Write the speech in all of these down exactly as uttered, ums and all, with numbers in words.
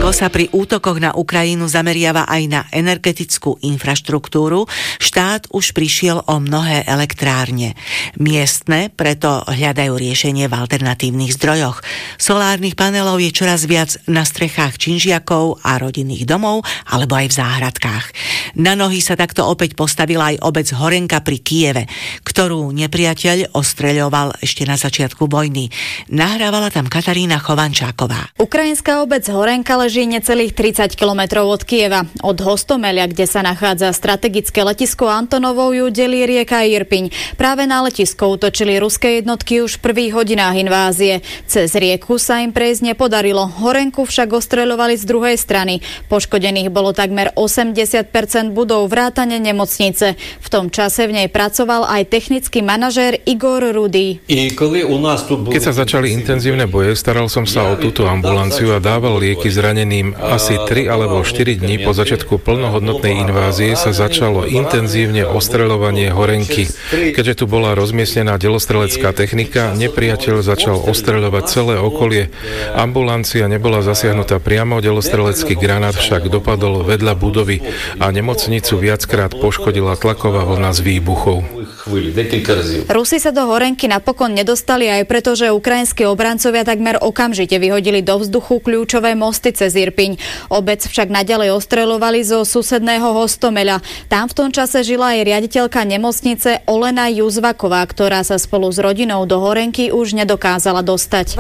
Rusko sa pri útokoch na Ukrajinu zameriava aj na energetickú infraštruktúru. Štát už prišiel o mnohé elektrárne. Miestne preto hľadajú riešenie v alternatívnych zdrojoch. Solárnych panelov je čoraz viac na strechách činžiakov a rodinných domov alebo aj v záhradkách. Na nohy sa takto opäť postavila aj obec Horenka pri Kyjeve, ktorú nepriateľ ostreľoval ešte na začiatku vojny. Nahrávala tam Katarína Chovančáková. Ukrajinská obec Horenka leží necelých tridsať kilometrov od Kyjeva. Od Hostomelia, kde sa nachádza strategické letisko Antonovov, ju delí rieka Irpiň. Práve na letisko útočili ruské jednotky už v prvých hodinách invázie. Cez rieku sa im prejsť nepodarilo. Horenku však ostreľovali z druhej strany. Poškodených bolo takmer osemdesiat percent budov vrátane nemocnice. V tom čase v nej pracoval aj technický manažér Igor Rudý. Keď sa začali intenzívne boje, staral som sa o túto ambulanciu a dával lieky zraneným. Asi tri alebo štyri dní po začiatku plnohodnotnej invázie sa začalo intenzívne ostreľovanie Horenky. Keďže tu bola rozmiestnená delostrelecká technika, nepriateľ začal ostreľovať celé okolie. Ambulancia nebola zasiahnutá priamo, delostrelecký granát však dopadol vedľa budovy a nemocnicu viackrát poškodila tlaková vlna z výbuchov. Rusi sa do Horenky napokon nedostali aj preto, že ukrajinskí obrancovia takmer okamžite vyhodili do vzduchu kľúčové mosty cez Irpiň. Obec však naďalej ostreľovali zo susedného Hostomeľa. Tam v tom čase žila aj riaditeľka nemocnice Olena Juzvaková, ktorá sa spolu s rodinou do Horenky už nedokázala dostať.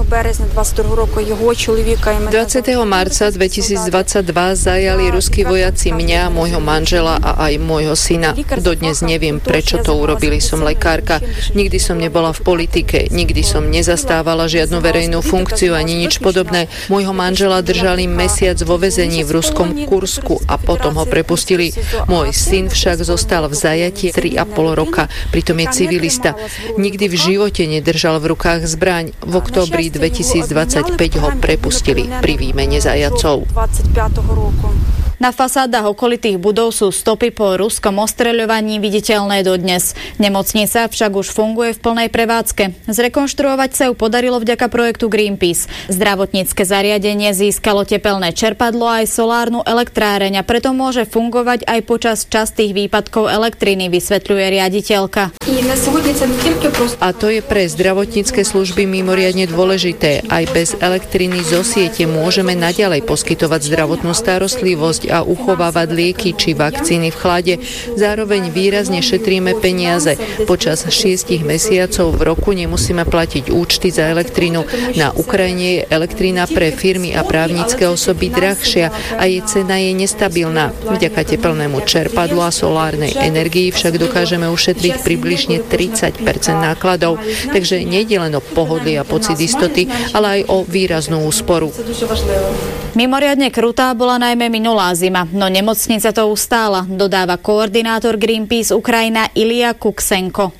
dvadsiateho marca dvetisícdvadsaťdva zajali ruskí vojaci mňa, môjho manžela a aj môjho syna. Dodnes neviem, prečo to urobili. Som lekárka. Nikdy som nebola v politike, nikdy som nezastávala žiadnu verejnú funkciu ani nič podobné. Môjho manžela držali mesiac vo väzení v ruskom Kursku a potom ho prepustili. Môj syn však zostal v zajatí tri a pol roka, pritom je civilista. Nikdy v živote nedržal v rukách zbraň. V októbri dvetisícdvadsaťpäť ho prepustili pri výmene zajatcov. Na fasádach okolitých budov sú stopy po ruskom ostreľovaní viditeľné dodnes. Nemocnica však už funguje v plnej prevádzke. Zrekonštruovať sa ju podarilo vďaka projektu Greenpeace. Zdravotnícke zariadenie získalo tepelné čerpadlo aj solárnu elektráreň a preto môže fungovať aj počas častých výpadkov elektriny, vysvetľuje riaditeľka. A to je pre zdravotnícke služby mimoriadne dôležité. Aj bez elektriny zo siete môžeme naďalej poskytovať zdravotnú starostlivosť a uchovávať lieky či vakcíny v chlade. Zároveň výrazne šetríme peniaze. Počas šiestich mesiacov v roku nemusíme platiť účty za elektrinu. Na Ukrajine je elektrina pre firmy a právnické osoby drahšia a jej cena je nestabilná. Vďaka tepelnému čerpadlu a solárnej energii však dokážeme ušetriť približne tridsať percent nákladov. Takže nejde len o pohodlie a pocit istoty, ale aj o výraznú úsporu. Mimoriadne krutá bola najmä minulá zima, no nemocnica to ustála, dodáva koordinátor Greenpeace Ukrajina Ilia Kuksenko.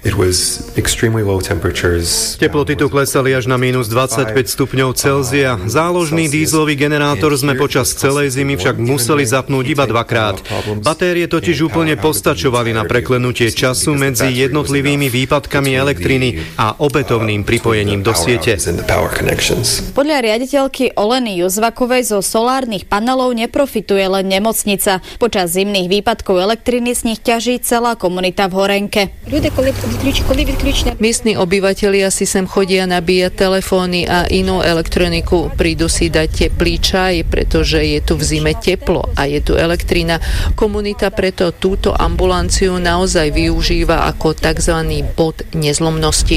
Teploty tu klesali až na mínus dvadsaťpäť stupňov Celzia. Záložný dízlový generátor sme počas celej zimy však museli zapnúť iba dvakrát. Batérie totiž úplne postačovali na preklenutie času medzi jednotlivými výpadkami elektriny a opätovným pripojením do siete. Podľa riaditeľky Oleny Juzvakovej zo solárnych panelov neprofituje len nemocnica. Počas zimných výpadkov elektriny z nich ťaží celá komunita v Horenke. Miestni obyvatelia si sem chodia nabíjať telefóny a inú elektroniku. Prídu si dať teplý čaj, pretože je tu v zime teplo a je tu elektrina. Komunita preto túto ambulanciu naozaj využíva ako tzv. Bod nezlomnosti.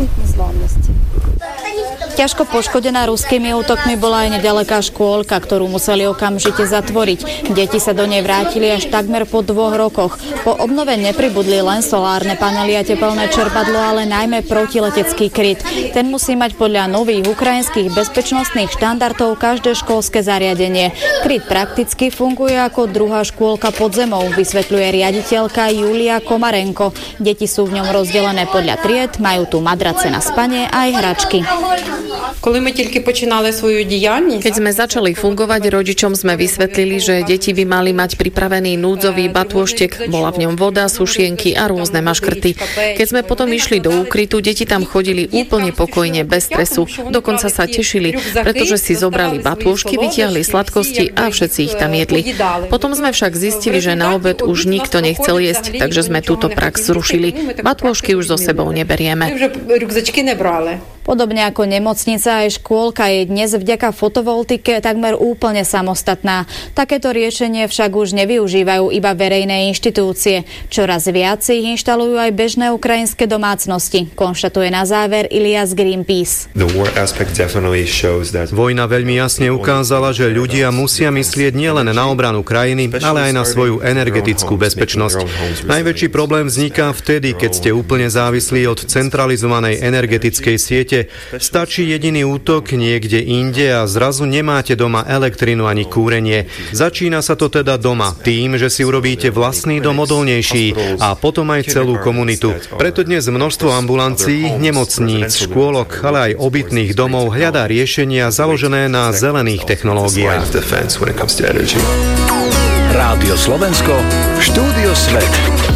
Ťažko poškodená ruskými útokmi bola aj nedaleká škôlka, ktorú museli okamžite zatvoriť. Deti sa do nej vrátili až takmer po dvoch rokoch. Po obnove nepribudli len solárne panely a tepelné čerpadlo, ale najmä protiletecký kryt. Ten musí mať podľa nových ukrajinských bezpečnostných štandardov každé školské zariadenie. Kryt prakticky funguje ako druhá škôlka pod zemou, vysvetľuje riaditeľka Julia Komarenko. Deti sú v ňom rozdelené podľa tried, majú tu madrace na spanie aj hračky. Keď sme začali fungovať, rodičom sme vysvetlili, že deti by mali mať pripravený núdzový batôštek. Bola v ňom voda, sušienky a rôzne maškrty. Keď sme potom išli do úkrytu, deti tam chodili úplne pokojne, bez stresu. Dokonca sa tešili, pretože si zobrali batôžky, vytiahli sladkosti a všetci ich tam jedli. Potom sme však zistili, že na obed už nikto nechcel jesť, takže sme túto prax zrušili. Batôžky už so sebou neberieme. Podobne ako nemocnica, aj škôlka je dnes vďaka fotovoltike takmer úplne samostatná. Takéto riešenie však už nevyužívajú iba verejné inštitúcie. Čoraz viac ich inštalujú aj bežné ukrajinské domácnosti, konštatuje na záver Ilias Greenpeace. Vojna veľmi jasne ukázala, že ľudia musia myslieť nielen na obranu krajiny, ale aj na svoju energetickú bezpečnosť. Najväčší problém vzniká vtedy, keď ste úplne závislí od centralizovanej energetickej siete. Stačí jediný útok niekde inde a zrazu nemáte doma elektrinu ani kúrenie. Začína sa to teda doma, tým, že si urobíte vlastný dom odolnejší a potom aj celú komunitu. Preto dnes množstvo ambulancií, nemocníc, škôlok, ale aj obytných domov hľadá riešenia založené na zelených technológiách. Rádio Slovensko, Štúdio Svet.